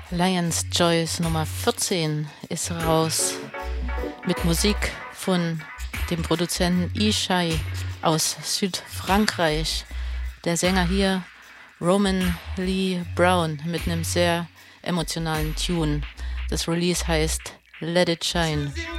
Lions Choice Nummer 14 ist raus mit Musik von dem Produzenten Ishai aus Südfrankreich. Der Sänger hier Roman Lee Brown mit einem sehr emotionalen Tune. Das Release heißt Let It Shine.